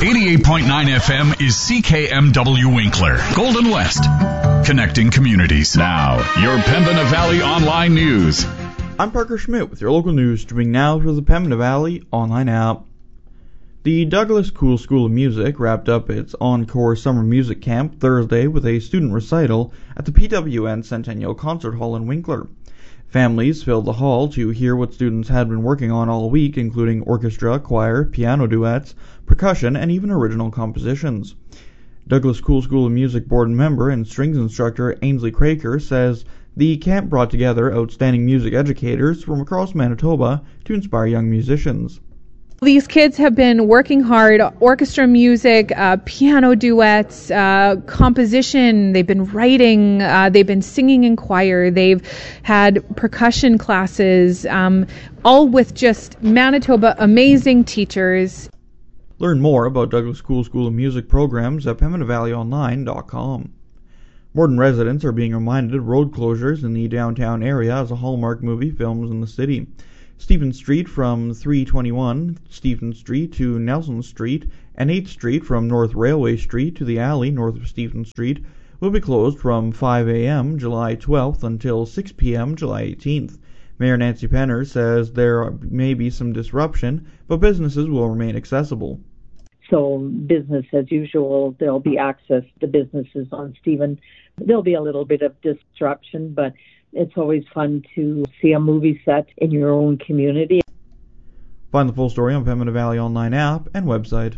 88.9 FM is CKMW Winkler, Golden West, connecting communities. Now, your Pembina Valley Online News. I'm Parker Schmidt with your local news, streaming now through the Pembina Valley Online app. The Douglas Cool School of Music wrapped up its Encore Summer Music Camp Thursday with a student recital at the PWN Centennial Concert Hall in Winkler. Families filled the hall to hear what students had been working on all week, including orchestra, choir, piano duets, percussion, and even original compositions. Douglas Cool School of Music board member and strings instructor Ainsley Craker says the camp brought together outstanding music educators from across Manitoba to inspire young musicians. These kids have been working hard, orchestra music, piano duets, composition, they've been writing, they've been singing in choir, they've had percussion classes, all with just Manitoba amazing teachers. Learn more about Douglas Cool School of Music programs at PembinaValleyOnline.com. Morden residents are being reminded of road closures in the downtown area as a Hallmark movie films in the city. Stephen Street from 321 Stephen Street to Nelson Street and 8th Street from North Railway Street to the alley north of Stephen Street will be closed from 5 a.m. July 12th until 6 p.m. July 18th. Mayor Nancy Penner says there may be some disruption, but businesses will remain accessible. So business as usual, there'll be access to businesses on Stephen. There'll be a little bit of disruption, but it's always fun to see a movie set in your own community. Find the full story on Pembina Valley Online app and website.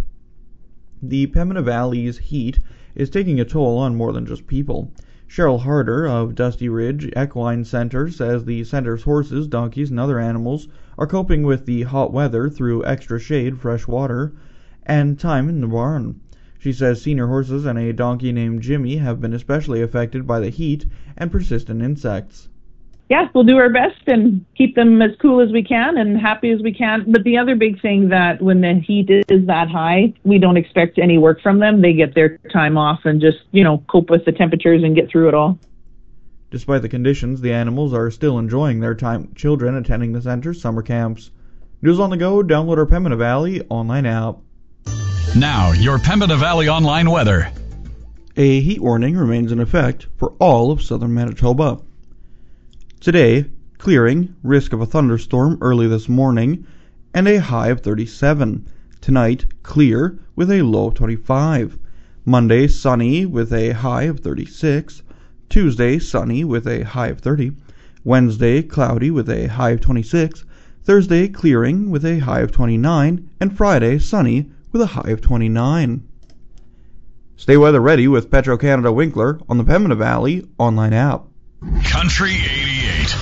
The Pembina Valley's heat is taking a toll on more than just people. Cheryl Harder of Dusty Ridge Equine Center says the center's horses, donkeys, and other animals are coping with the hot weather through extra shade, fresh water, and time in the barn. She says senior horses and a donkey named Jimmy have been especially affected by the heat and persistent insects. Yeah, we'll do our best and keep them as cool as we can and happy as we can. But the other big thing that when the heat is that high, we don't expect any work from them. They get their time off and just, cope with the temperatures and get through it all. Despite the conditions, the animals are still enjoying their time. Children attending the center's summer camps. News on the go, download our Pembina Valley Online app. Now, your Pembina Valley Online weather. A heat warning remains in effect for all of southern Manitoba. Today, clearing, risk of a thunderstorm early this morning, and a high of 37. Tonight, clear with a low of 25. Monday, sunny with a high of 36. Tuesday, sunny with a high of 30. Wednesday, cloudy with a high of 26. Thursday, clearing with a high of 29. And Friday, sunny with a high of 29. Stay weather ready with Petro-Canada Winkler on the Pembina Valley Online app. Country 88.